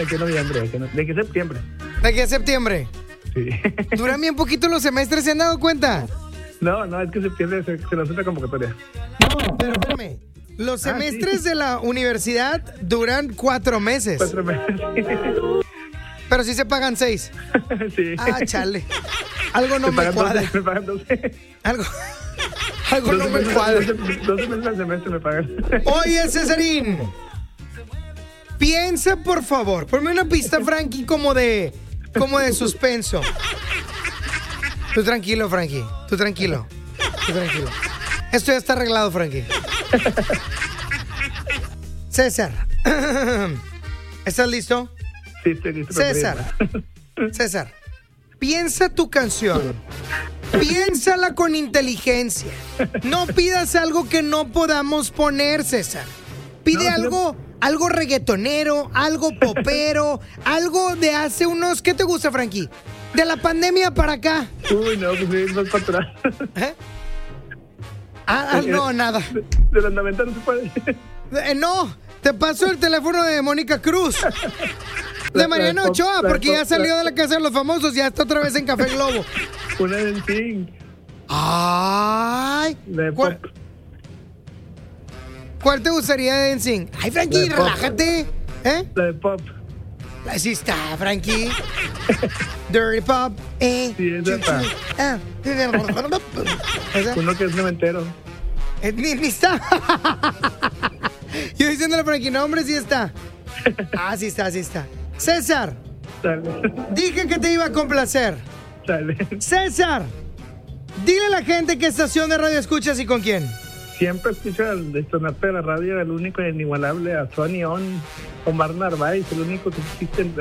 de qué noviembre, de qué septiembre. ¿De qué septiembre? Sí. Duran bien poquito los semestres, ¿se han dado cuenta? No, es que septiembre se lanzó la convocatoria. No, pero espérame. Los semestres de la universidad duran 4 meses. 4 meses. Pero sí se pagan 6. Sí. Chale. Algo no me cuadra. Me pagan 12. Algo no me cuadra. 12 meses al semestre me pagan. Oye, Cesarín. Piensa, por favor. Ponme una pista, Frankie, como de suspenso. Tú tranquilo, Frankie. Tú tranquilo. Esto ya está arreglado, Frankie. César. ¿Estás listo? Sí, estoy listo. César, piensa tu canción. Piénsala con inteligencia. No pidas algo que no podamos poner, César. Pide algo reggaetonero, algo popero, algo de hace unos... ¿Qué te gusta, Frankie? De la pandemia para acá. Uy, no, pues sí, no es para atrás. ¿Eh? No, nada. De los 90 no se puede. No, te paso el teléfono de Mónica Cruz. De Mariano Ochoa, porque ya salió de la casa de los famosos, ya está otra vez en Café Globo. Una de NSYNC. Ay. De pop. ¿Cuál te gustaría de NSYNC? Ay, Frankie, relájate. La de pop. Así está, Frankie. Dirty Pop. Sí, es verdad. Uno que es noventero. Ni está. Yo diciéndole a Frankie, no, hombre, sí está. Sí está. César. Dale. Dije que te iba a complacer. Dale. César, dile a la gente qué estación de radio escuchas y con quién. Siempre escucho al estandarte de la radio, el único e inigualable, a Sony On, Omar Narváez, el único que existe